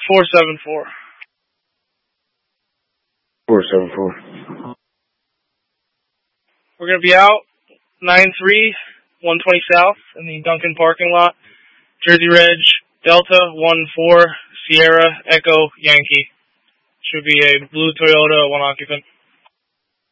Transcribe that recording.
474. 474. We're going to be out 9-3, 120 South in the Duncan parking lot. Jersey Reg, Delta 14, Sierra, Echo, Yankee. Should be a blue Toyota, 1 occupant.